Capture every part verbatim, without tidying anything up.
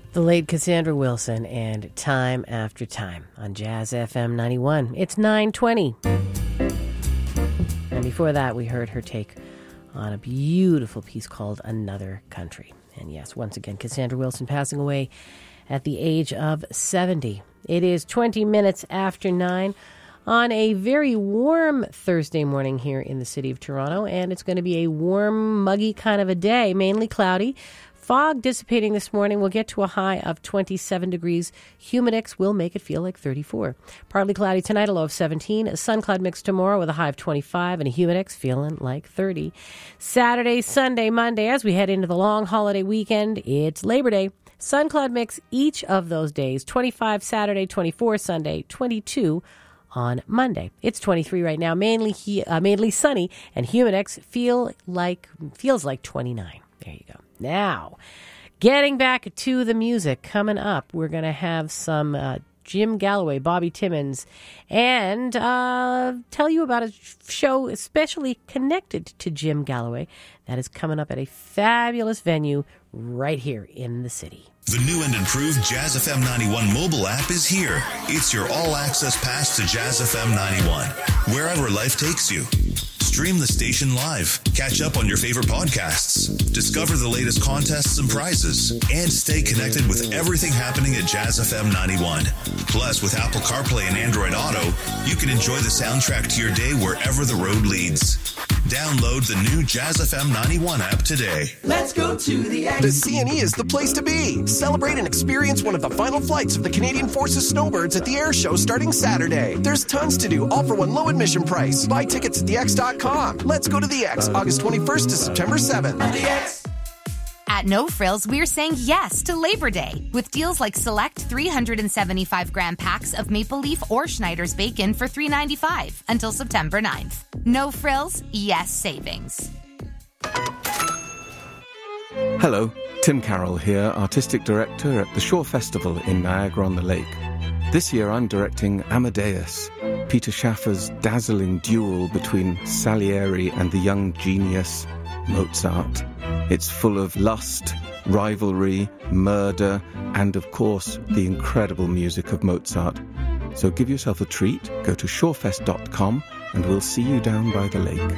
The late Cassandra Wilson and Time After Time on Jazz F M ninety-one. It's nine twenty. And before that, we heard her take on a beautiful piece called Another Country. And yes, once again, Cassandra Wilson passing away at the age of seventy. It is twenty minutes after nine on a very warm Thursday morning here in the city of Toronto. And it's going to be a warm, muggy kind of a day, mainly cloudy. Fog dissipating this morning. We'll get to a high of twenty-seven degrees. Humidex will make it feel like thirty-four. Partly cloudy tonight, a low of seventeen. A sun cloud mix tomorrow with a high of twenty-five and a humidex feeling like thirty. Saturday, Sunday, Monday, as we head into the long holiday weekend, it's Labor Day. Sun cloud mix each of those days. twenty-five Saturday, twenty-four Sunday, twenty-two on Monday. It's twenty-three right now, mainly he, uh, mainly sunny, and humidex feel like feels like twenty-nine. There you go. Now, getting back to the music, coming up, we're going to have some uh, Jim Galloway, Bobby Timmons, and uh, tell you about a show especially connected to Jim Galloway that is coming up at a fabulous venue right here in the city. The new and improved Jazz F M ninety-one mobile app is here. It's your all-access pass to Jazz F M ninety-one, wherever life takes you. Stream the station live, catch up on your favorite podcasts, discover the latest contests and prizes, and stay connected with everything happening at Jazz F M ninety-one. Plus, with Apple CarPlay and Android Auto, you can enjoy the soundtrack to your day wherever the road leads. Download the new Jazz F M ninety-one app today. Let's go to the X. The C N E is the place to be. Celebrate and experience one of the final flights of the Canadian Forces Snowbirds at the air show starting Saturday. There's tons to do, all for one low admission price. Buy tickets at the x dot com. Let's go to the X, August twenty-first to September seventh. The X. At No Frills, we're saying yes to Labor Day with deals like select three hundred seventy-five gram packs of Maple Leaf or Schneider's bacon for three dollars and ninety-five cents until September ninth. No Frills, yes savings. Hello, Tim Carroll here, Artistic Director at the Shore Festival in Niagara-on-the-Lake. This year I'm directing Amadeus, Peter Schaffer's dazzling duel between Salieri and the young genius Mozart. It's full of lust, rivalry, murder, and of course, the incredible music of Mozart. So give yourself a treat, go to shorefest dot com, and we'll see you down by the lake.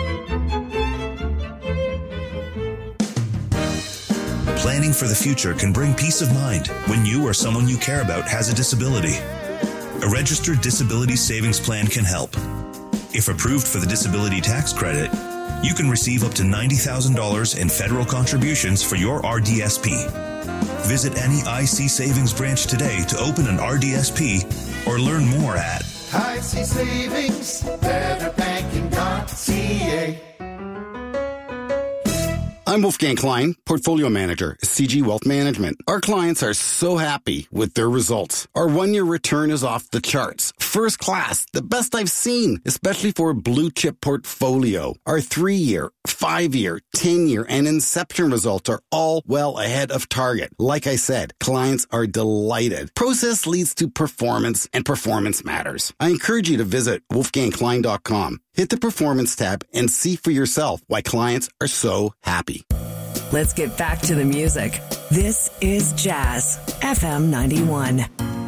Planning for the future can bring peace of mind when you or someone you care about has a disability. A registered disability savings plan can help. If approved for the disability tax credit, you can receive up to ninety thousand dollars in federal contributions for your R D S P. Visit any I C Savings branch today to open an R D S P or learn more at I C Savings, better banking dot C A. I'm Wolfgang Klein, Portfolio Manager, C G Wealth Management. Our clients are so happy with their results. Our one-year return is off the charts. First class, the best I've seen, especially for a blue-chip portfolio. Our three-year, five-year, ten-year, and Inception results are all well ahead of target. Like I said, clients are delighted. Process leads to performance, and performance matters. I encourage you to visit wolfgang klein dot com. Hit the Performance tab and see for yourself why clients are so happy. Let's get back to the music. This is Jazz F M ninety-one.